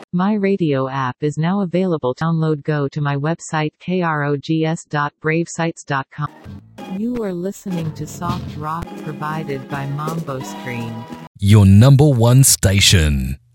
My radio app is now available. Download. Go to my website krogs.bravesites.com. You are listening to soft rock provided by Mambo Screen. Your number one station.